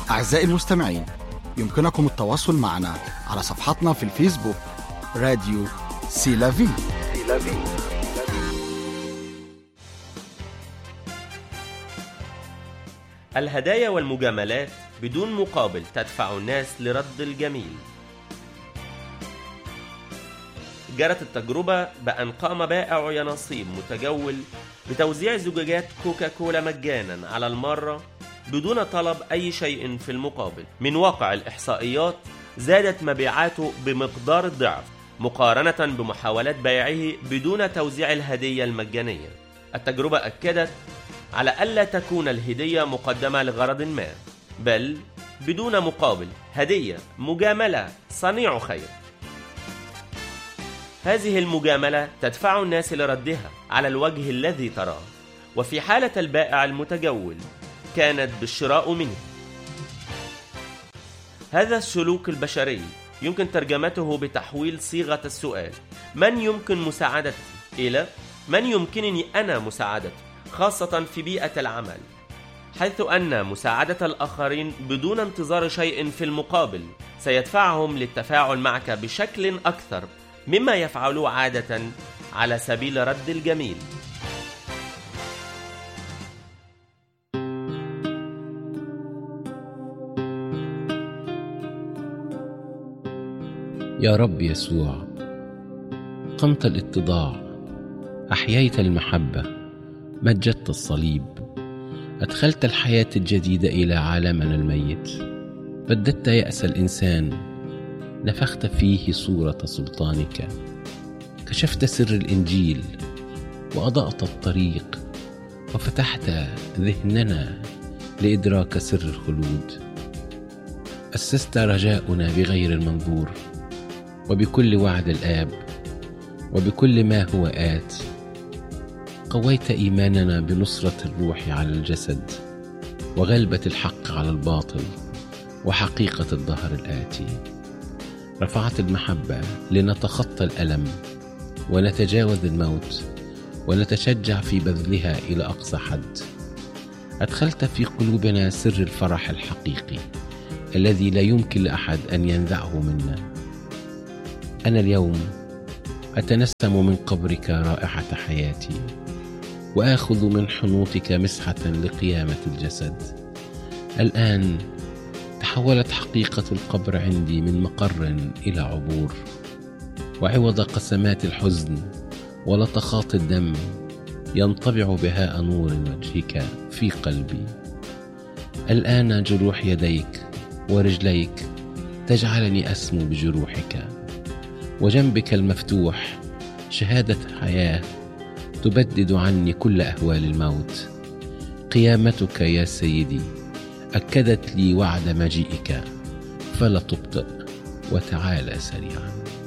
أعزائي المستمعين، يمكنكم التواصل معنا على صفحتنا في الفيسبوك راديو سيلافي. الهدايا والمجاملات بدون مقابل تدفع الناس لرد الجميل. جرت التجربة بأن قام بائع يناصيب متجول بتوزيع زجاجات كوكاكولا مجانا على المرة بدون طلب أي شيء في المقابل. من واقع الإحصائيات زادت مبيعاته بمقدار الضعف مقارنة بمحاولات بيعه بدون توزيع الهدية المجانية. التجربة أكدت على ألا تكون الهدية مقدمة لغرض ما، بل بدون مقابل، هدية، مجاملة، صنيع خير. هذه المجاملة تدفع الناس لردها على الوجه الذي تراه، وفي حالة البائع المتجول كانت بالشراء منه. هذا السلوك البشري يمكن ترجمته بتحويل صيغة السؤال من يمكن مساعدتي إلى من يمكنني أنا مساعدته، خاصة في بيئة العمل، حيث أن مساعدة الآخرين بدون انتظار شيء في المقابل سيدفعهم للتفاعل معك بشكل أكثر مما يفعلوه عادة على سبيل رد الجميل. يا رب يسوع، قمت الاتضاع، أحييت المحبة، مجدت الصليب، أدخلت الحياة الجديدة إلى عالمنا الميت، بددت يأس الإنسان، نفخت فيه صورة سلطانك، كشفت سر الإنجيل وأضأت الطريق، وفتحت ذهننا لإدراك سر الخلود. أسست رجاؤنا بغير المنظور، وبكل وعد الآب، وبكل ما هو آت. قويت إيماننا بنصرة الروح على الجسد، وغلبة الحق على الباطل، وحقيقة الظهر الآتي. رفعت المحبة لنتخطى الألم ونتجاوز الموت، ونتشجع في بذلها إلى أقصى حد. أدخلت في قلوبنا سر الفرح الحقيقي الذي لا يمكن لأحد أن ينزعه منا. أنا اليوم أتنسم من قبرك رائحة حياتي، وآخذ من حنوطك مسحة لقيامة الجسد. الآن تحولت حقيقة القبر عندي من مقر إلى عبور، وعوض قسمات الحزن ولطخات الدم ينطبع بهاء نور وجهك في قلبي. الآن جروح يديك ورجليك تجعلني أسمو بجروحك، وجنبك المفتوح شهادة حياة تبدد عني كل أهوال الموت. قيامتك يا سيدي أكدت لي وعد مجيئك، فلا تبطئ وتعالى سريعا.